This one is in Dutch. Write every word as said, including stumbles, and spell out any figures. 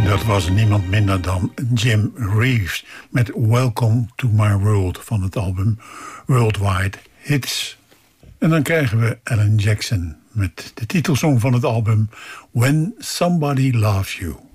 dat was niemand minder dan Jim Reeves met Welcome to My World van het album Worldwide Hits. En dan krijgen we Alan Jackson met de titelsong van het album When Somebody Loves You.